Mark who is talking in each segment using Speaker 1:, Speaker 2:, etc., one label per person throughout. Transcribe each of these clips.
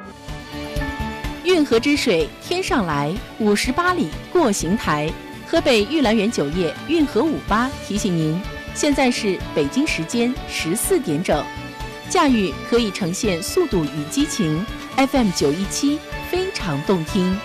Speaker 1: 运河之水天上来，58里过邢台。河北玉兰园酒业运河58提醒您，现在是北京时间14点整。驾驭可以呈现速度与激情 ，FM 917非常动听。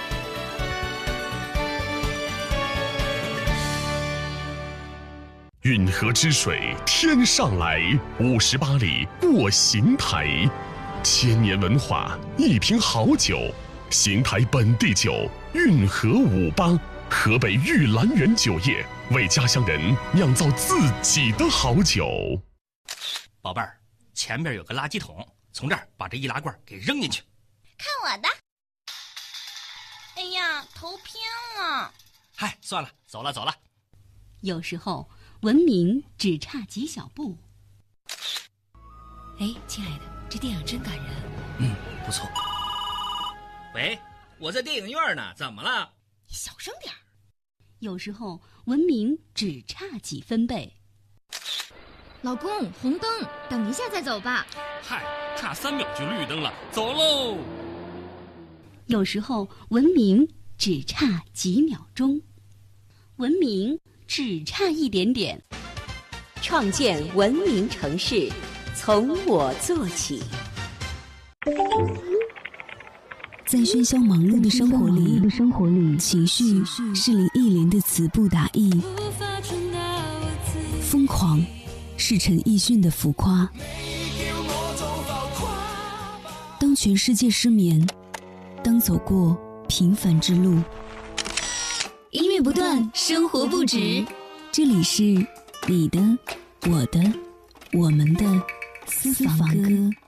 Speaker 2: 运河之水天上来，58里过邢台。千年文化，一瓶好酒，邢台本地酒运河58，河北玉兰园酒业为家乡人酿造自己的好酒。
Speaker 3: 宝贝儿，前面有个垃圾桶，从这儿把这易拉罐给扔进去。
Speaker 4: 看我的！哎呀，头偏了。
Speaker 3: 嗨，算了，走了。
Speaker 5: 有时候文明只差几小步。
Speaker 6: 哎，亲爱的，这电影真感人。
Speaker 3: 不错。喂，我在电影院呢，怎么了？
Speaker 4: 你小声点。
Speaker 5: 有时候文明只差几分贝。
Speaker 7: 老公，红灯，等一下再走吧。
Speaker 3: 嗨，差3秒就绿灯了，走喽。
Speaker 5: 有时候文明只差几秒钟，文明只差一点点。
Speaker 8: 创建文明城市，从我做起。
Speaker 9: 在喧嚣忙碌的生活里，情绪是林忆莲的词不达意，疯狂是陈奕迅的浮夸。当全世界失眠，当走过平凡之路，
Speaker 7: 音乐不断，生活不止。
Speaker 9: 这里是你的、我的、我们的私房歌。